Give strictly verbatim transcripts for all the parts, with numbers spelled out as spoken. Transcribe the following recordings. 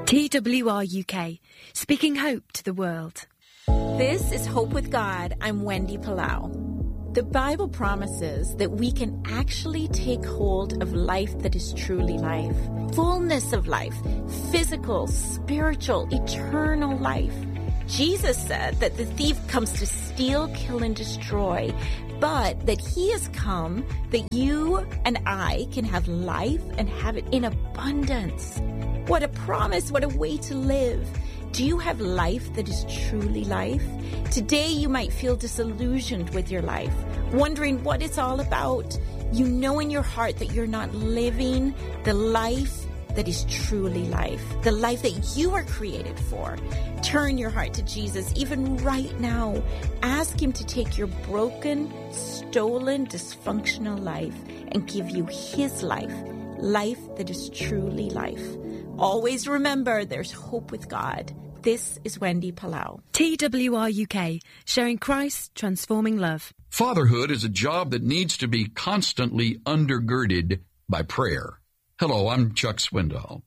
T W R U K, speaking hope to the world. This is Hope with God. I'm Wendy Palau. The Bible promises that we can actually take hold of life that is truly life, fullness of life, physical, spiritual, eternal life. Jesus said that the thief comes to steal, kill, and destroy, but that he has come that you and I can have life and have it in abundance. What a promise, what a way to live. Do you have life that is truly life? Today you might feel disillusioned with your life, wondering what it's all about. You know in your heart that you're not living the life that is truly life, the life that you were created for. Turn your heart to Jesus even right now. Ask him to take your broken, stolen, dysfunctional life and give you his life, life that is truly life. Always remember, there's hope with God. This is Wendy Palau. T W R U K, sharing Christ's transforming love. Fatherhood is a job that needs to be constantly undergirded by prayer. Hello, I'm Chuck Swindoll.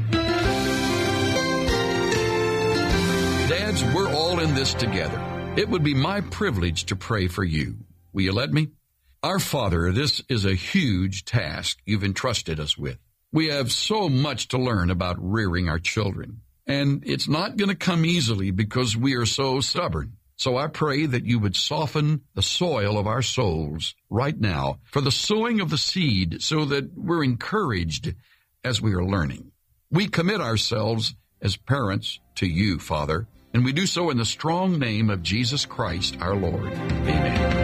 Dads, we're all in this together. It would be my privilege to pray for you. Will you let me? Our Father, this is a huge task you've entrusted us with. We have so much to learn about rearing our children, and it's not going to come easily because we are so stubborn. So I pray that you would soften the soil of our souls right now for the sowing of the seed so that we're encouraged as we are learning. We commit ourselves as parents to you, Father, and we do so in the strong name of Jesus Christ, our Lord. Amen.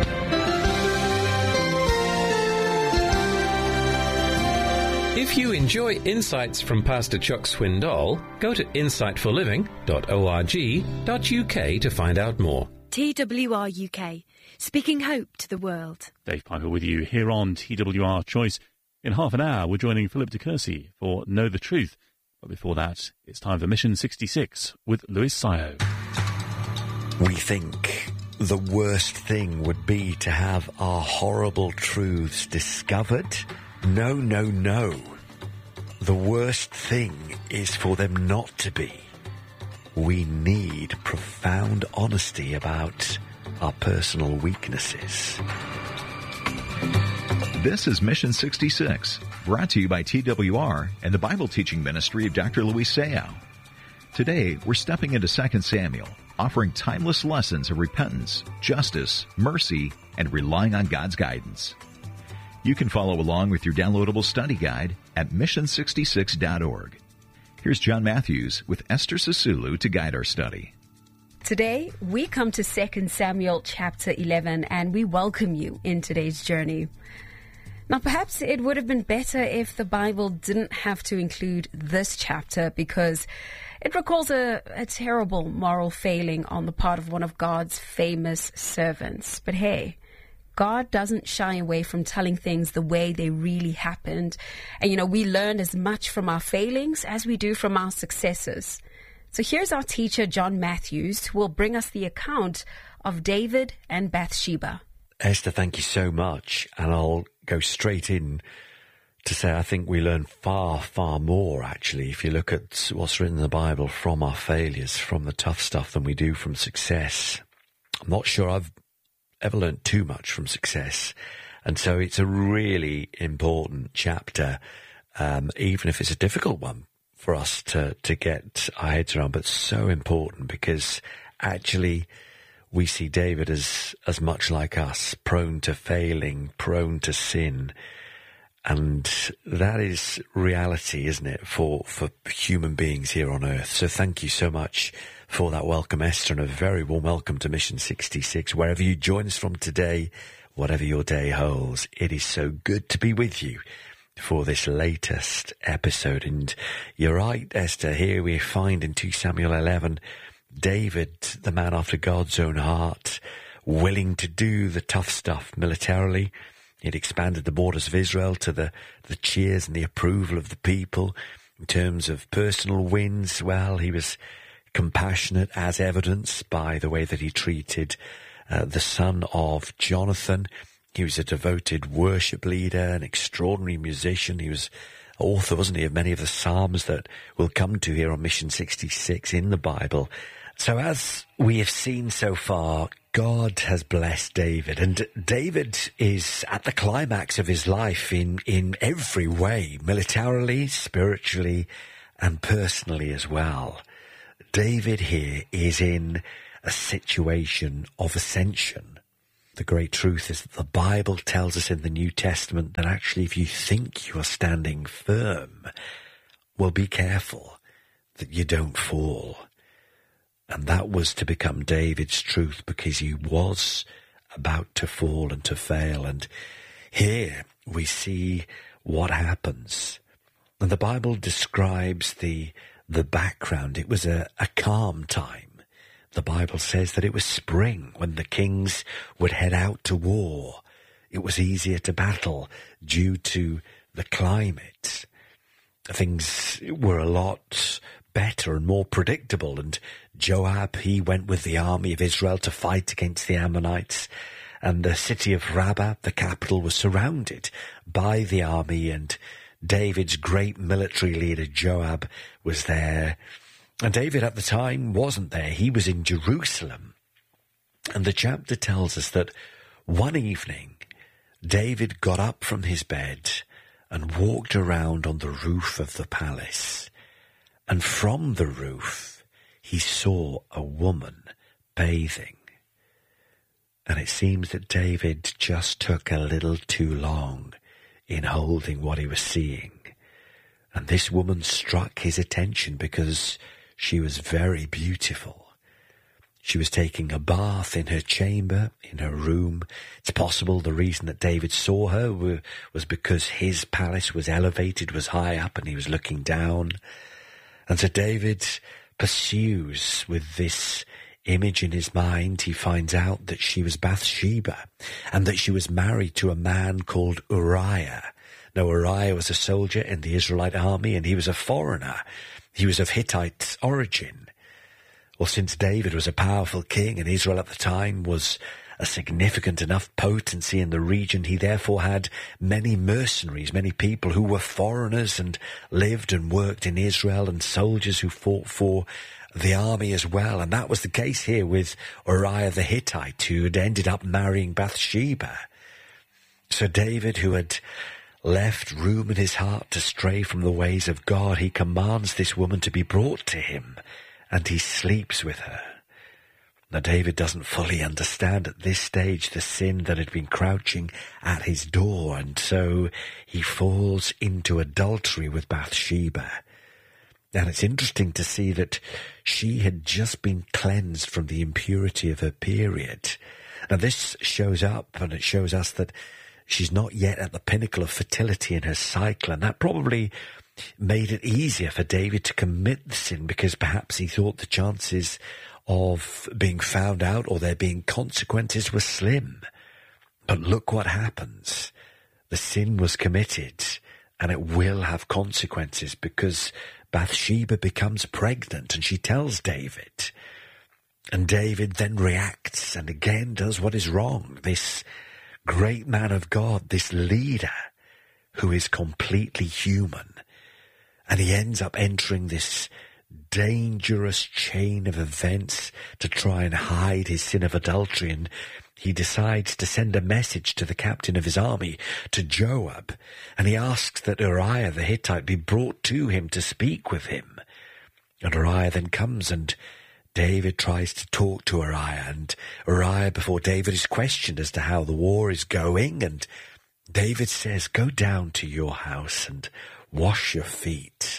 If you enjoy insights from Pastor Chuck Swindoll, go to insight for living dot org dot U K to find out more. T W R U K, speaking hope to the world. Dave Piper with you here on T W R Choice. In half an hour, we're joining Philip de Courcy for Know the Truth. But before that, it's time for Mission sixty-six with Louis Sayo. We think the worst thing would be to have our horrible truths discovered. No, no, no. The worst thing is for them not to be. We need profound honesty about our personal weaknesses. This is Mission sixty-six, brought to you by T W R and the Bible teaching ministry of Doctor Louis Sayo. Today, we're stepping into Second Samuel, offering timeless lessons of repentance, justice, mercy, and relying on God's guidance. You can follow along with your downloadable study guide at mission sixty-six dot org. Here's John Matthews with Esther Sisulu to guide our study. Today, we come to Second Samuel chapter eleven, and we welcome you in today's journey. Now, perhaps it would have been better if the Bible didn't have to include this chapter because it recalls a, a terrible moral failing on the part of one of God's famous servants. But hey, God doesn't shy away from telling things the way they really happened. And, you know, we learn as much from our failings as we do from our successes. So here's our teacher, John Matthews, who will bring us the account of David and Bathsheba. Esther, thank you so much. And I'll go straight in to say I think we learn far, far more, actually, if you look at what's written in the Bible from our failures, from the tough stuff, than we do from success. I'm not sure I've ever learned too much from success. And so it's a really important chapter, um, even if it's a difficult one for us to, to get our heads around, but so important because actually we see David as, as much like us, prone to failing, prone to sin. And that is reality, isn't it, for, for human beings here on earth. So thank you so much for that welcome, Esther, and a very warm welcome to Mission sixty-six. Wherever you join us from today, whatever your day holds, it is so good to be with you for this latest episode. And you're right, Esther, here we find in Second Samuel eleven, David, the man after God's own heart, willing to do the tough stuff militarily. He'd expanded the borders of Israel to the, the cheers and the approval of the people. In terms of personal wins, well, he was compassionate, as evidenced by the way that he treated uh, the son of Jonathan. He was a devoted worship leader, an extraordinary musician. He was author, wasn't he, of many of the Psalms that we'll come to here on Mission sixty-six in the Bible. So as we have seen so far, God has blessed David, and David is at the climax of his life in, in every way, militarily, spiritually, and personally as well. David here is in a situation of ascension. The great truth is that the Bible tells us in the New Testament that actually if you think you are standing firm, well, be careful that you don't fall. And that was to become David's truth, because he was about to fall and to fail. And here we see what happens. And the Bible describes the the background. It was a, a calm time. The Bible says that it was spring when the kings would head out to war. It was easier to battle due to the climate. Things were a lot better and more predictable, and Joab, he went with the army of Israel to fight against the Ammonites, and the city of Rabbah, the capital, was surrounded by the army, and David's great military leader Joab was there. And David at the time wasn't there. He was in Jerusalem. And the chapter tells us that one evening David got up from his bed and walked around on the roof of the palace. And from the roof he saw a woman bathing. And it seems that David just took a little too long in holding what he was seeing. And this woman struck his attention because she was very beautiful. She was taking a bath in her chamber, in her room. It's possible the reason that David saw her were, was because his palace was elevated, was high up, and he was looking down. And so David pursues with this image in his mind. He finds out that she was Bathsheba and that she was married to a man called Uriah. Now, Uriah was a soldier in the Israelite army, and he was a foreigner. He was of Hittite origin. Well, since David was a powerful king and Israel at the time was a significant enough potency in the region, he therefore had many mercenaries, many people who were foreigners and lived and worked in Israel, and soldiers who fought for the army as well. And that was the case here with Uriah the Hittite, who had ended up marrying Bathsheba. So David, who had left room in his heart to stray from the ways of God, he commands this woman to be brought to him, and he sleeps with her. Now, David doesn't fully understand at this stage the sin that had been crouching at his door, and so he falls into adultery with Bathsheba. And it's interesting to see that she had just been cleansed from the impurity of her period. Now, this shows up, and it shows us that she's not yet at the pinnacle of fertility in her cycle, and that probably made it easier for David to commit the sin, because perhaps he thought the chances of being found out or there being consequences were slim. But look what happens. The sin was committed, and it will have consequences, because Bathsheba becomes pregnant, and she tells David. And David then reacts and again does what is wrong. This great man of God, this leader who is completely human. And he ends up entering this dangerous chain of events to try and hide his sin of adultery, and he decides to send a message to the captain of his army, to Joab, and he asks that Uriah the Hittite be brought to him to speak with him. And Uriah then comes, and David tries to talk to Uriah, and Uriah, before David, is questioned as to how the war is going, and David says, "Go down to your house and wash your feet."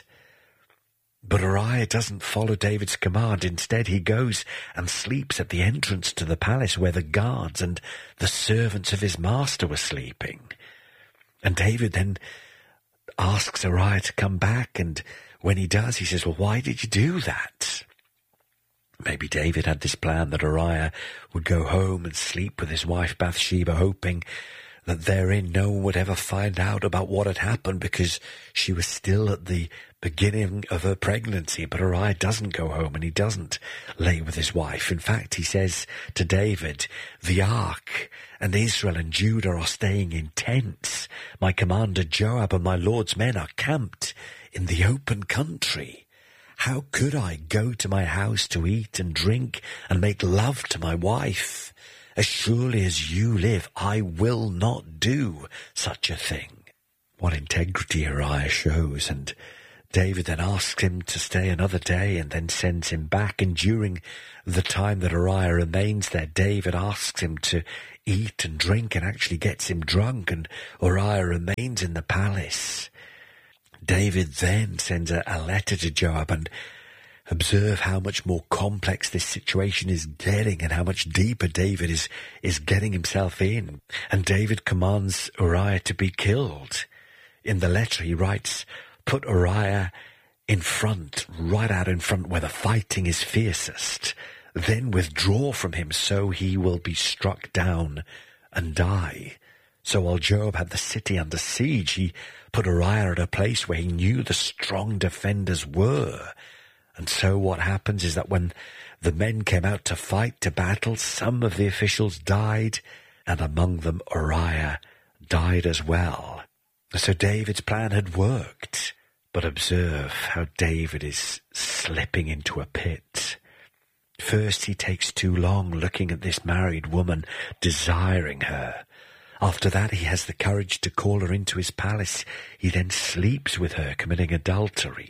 But Uriah doesn't follow David's command. Instead, he goes and sleeps at the entrance to the palace where the guards and the servants of his master were sleeping. And David then asks Uriah to come back, and when he does, he says, "Well, why did you do that?" Maybe David had this plan that Uriah would go home and sleep with his wife Bathsheba, hoping that therein no one would ever find out about what had happened because she was still at the beginning of her pregnancy. But Uriah doesn't go home and he doesn't lay with his wife. In fact, he says to David, the ark and Israel and Judah are staying in tents. My commander Joab and my Lord's men are camped in the open country. How could I go to my house to eat and drink and make love to my wife? As surely as you live, I will not do such a thing. What integrity Uriah shows. And David then asks him to stay another day and then sends him back. And during the time that Uriah remains there, David asks him to eat and drink and actually gets him drunk. And Uriah remains in the palace. David then sends a, a letter to Joab, and observe how much more complex this situation is getting and how much deeper David is, is getting himself in. And David commands Uriah to be killed. In the letter he writes, put Uriah in front, right out in front where the fighting is fiercest. Then withdraw from him so he will be struck down and die. So while Joab had the city under siege, he put Uriah at a place where he knew the strong defenders were. And so what happens is that when the men came out to fight, to battle, some of the officials died, and among them Uriah died as well. So David's plan had worked. But observe how David is slipping into a pit. First he takes too long looking at this married woman, desiring her. After that he has the courage to call her into his palace. He then sleeps with her, committing adultery.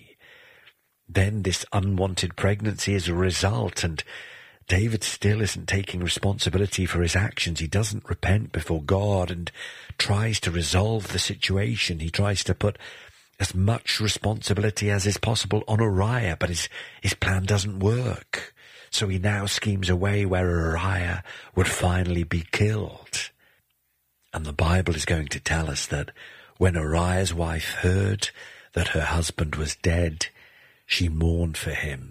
Then this unwanted pregnancy is a result, and David still isn't taking responsibility for his actions. He doesn't repent before God and tries to resolve the situation. He tries to put as much responsibility as is possible on Uriah, but his, his plan doesn't work. So he now schemes a way where Uriah would finally be killed. And the Bible is going to tell us that when Uriah's wife heard that her husband was dead, she mourned for him.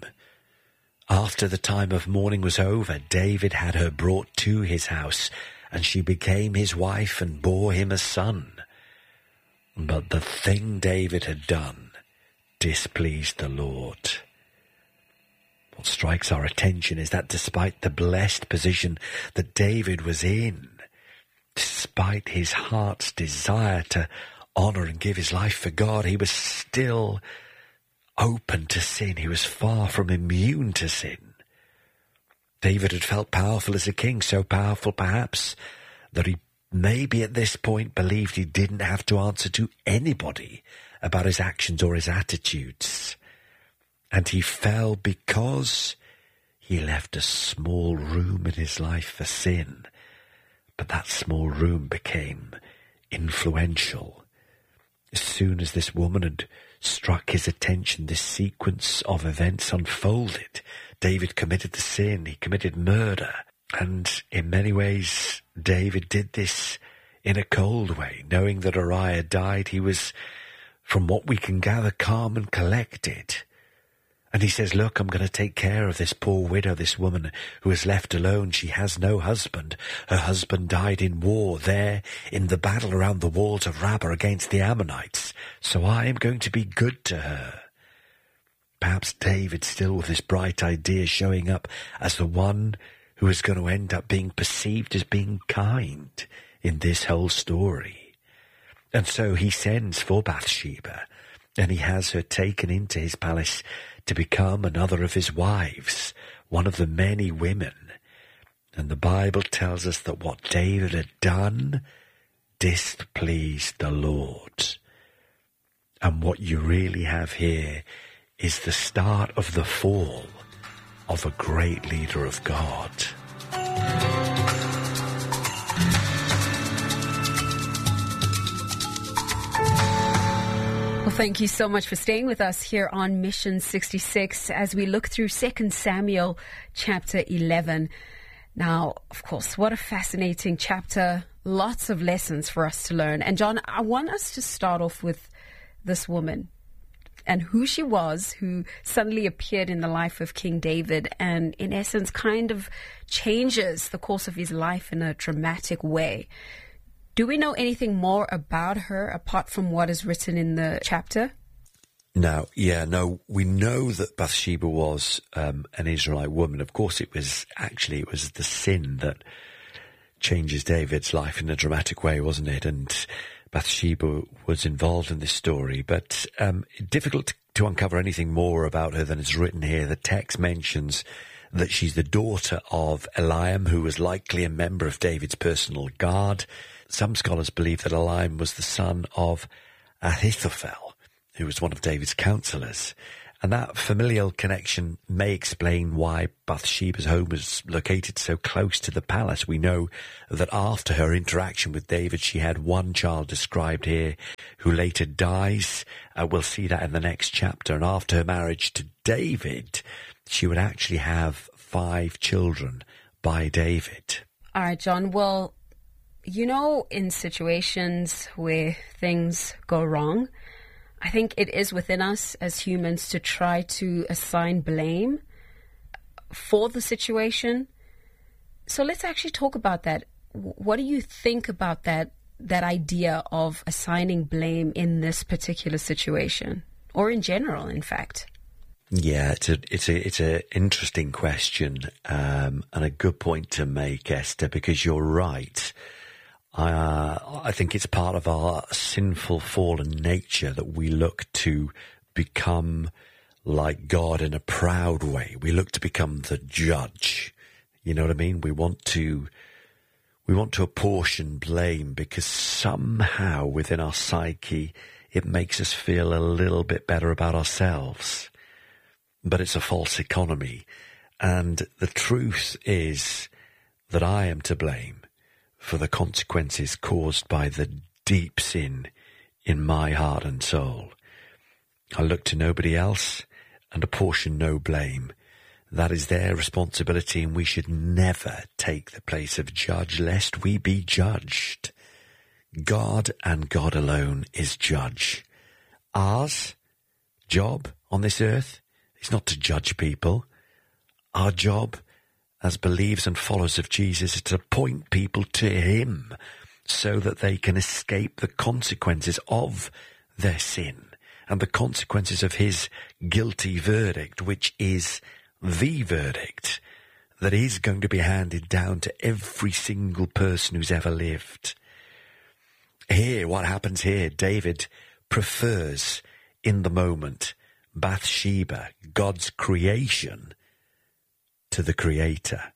After the time of mourning was over, David had her brought to his house, and she became his wife and bore him a son. But the thing David had done displeased the Lord. What strikes our attention is that despite the blessed position that David was in, despite his heart's desire to honor and give his life for God, he was still open to sin. He was far from immune to sin. David had felt powerful as a king, so powerful perhaps that he maybe at this point believed he didn't have to answer to anybody about his actions or his attitudes. And he fell because he left a small room in his life for sin. But that small room became influential. As soon as this woman had struck his attention, this sequence of events unfolded. David committed the sin. He committed murder. And in many ways, David did this in a cold way. Knowing that Uriah died, he was, from what we can gather, calm and collected. And he says, look, I'm going to take care of this poor widow, this woman who is left alone. She has no husband. Her husband died in war there in the battle around the walls of Rabbah against the Ammonites. So I am going to be good to her. Perhaps David, still with this bright idea, showing up as the one who is going to end up being perceived as being kind in this whole story. And so he sends for Bathsheba, and he has her taken into his palace to become another of his wives, one of the many women. And the Bible tells us that what David had done displeased the Lord. And what you really have here is the start of the fall of a great leader of God. Well, thank you so much for staying with us here on Mission sixty-six as we look through Second Samuel chapter eleven. Now, of course, what a fascinating chapter. Lots of lessons for us to learn. And John, I want us to start off with this woman and who she was, who suddenly appeared in the life of King David and in essence kind of changes the course of his life in a dramatic way. Do we know anything more about her apart from what is written in the chapter? No, yeah, no, we know that Bathsheba was um, an Israelite woman. Of course, it was actually, it was the sin that changes David's life in a dramatic way, wasn't it? And Bathsheba was involved in this story, but um, difficult to uncover anything more about her than is written here. The text mentions that she's the daughter of Eliam, who was likely a member of David's personal guard. Some scholars believe that Eliam was the son of Ahithophel, who was one of David's counselors. And that familial connection may explain why Bathsheba's home was located so close to the palace. We know that after her interaction with David, she had one child described here who later dies. Uh, we'll see that in the next chapter. And after her marriage to David, she would actually have five children by David. All right, John. Well, you know, in situations where things go wrong, I think it is within us as humans to try to assign blame for the situation. So let's actually talk about that. What do you think about that that idea of assigning blame in this particular situation, or in general, in fact? Yeah, it's a it's a it's a interesting question, um, and a good point to make, Esther, because you're right. Uh, I think it's part of our sinful, fallen nature that we look to become like God in a proud way. We look to become the judge. You know what I mean? We want to, we want to apportion blame because somehow within our psyche it makes us feel a little bit better about ourselves. But it's a false economy. And the truth is that I am to blame for the consequences caused by the deep sin in my heart and soul. I look to nobody else and apportion no blame. That is their responsibility, and we should never take the place of judge, lest we be judged. God and God alone is judge. Ours job on this earth is not to judge people. Our job as believers and followers of Jesus is to point people to him so that they can escape the consequences of their sin and the consequences of his guilty verdict, which is the verdict that is going to be handed down to every single person who's ever lived. Here, what happens here, David prefers in the moment Bathsheba, God's creation, to the Creator.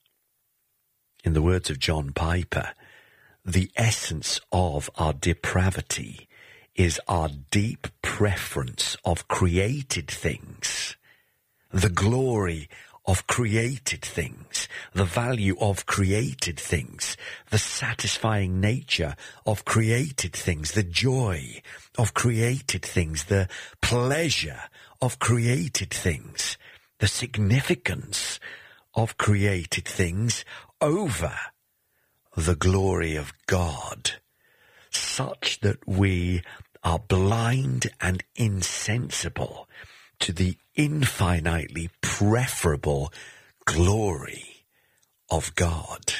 In the words of John Piper, the essence of our depravity is our deep preference of created things, the glory of created things, the value of created things, the satisfying nature of created things, the joy of created things, the pleasure of created things, the significance of created things over the glory of God, such that we are blind and insensible to the infinitely preferable glory of God.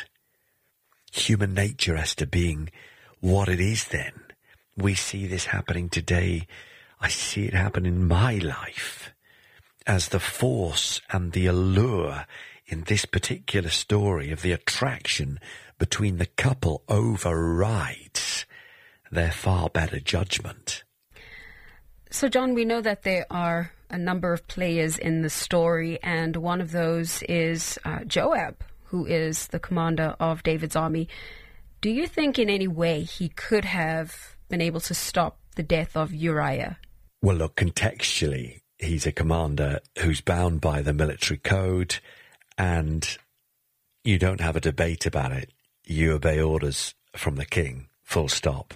Human nature as to being what it is then. We see this happening today. I see it happen in my life as the force and the allure in this particular story of the attraction between the couple overrides their far better judgment. So, John, we know that there are a number of players in the story, and one of those is uh, Joab, who is the commander of David's army. Do you think in any way he could have been able to stop the death of Uriah? Well, look, contextually, he's a commander who's bound by the military code, and you don't have a debate about it. You obey orders from the king, full stop.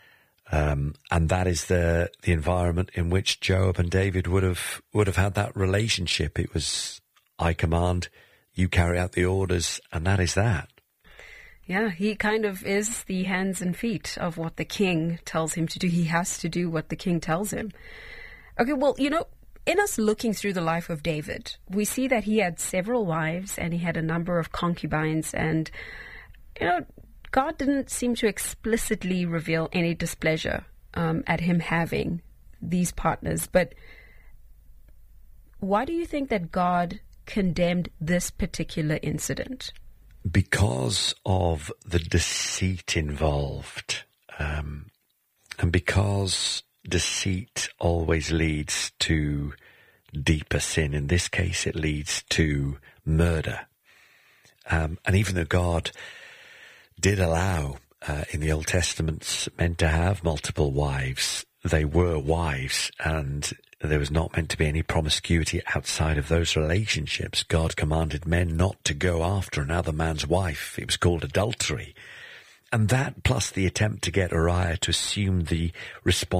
Um, and that is the the environment in which Joab and David would have would have had that relationship. It was, I command, you carry out the orders, and that is that. Yeah, he kind of is the hands and feet of what the king tells him to do. He has to do what the king tells him. Okay, well, you know, in us looking through the life of David, we see that he had several wives and he had a number of concubines, and, you know, God didn't seem to explicitly reveal any displeasure um, at him having these partners. But why do you think that God condemned this particular incident? Because of the deceit involved, um, and because deceit always leads to deeper sin. In this case, it leads to murder. Um, and even though God did allow uh, in the Old Testament men to have multiple wives, they were wives, and there was not meant to be any promiscuity outside of those relationships. God commanded men not to go after another man's wife. It was called adultery. And that, plus the attempt to get Uriah to assume the responsibility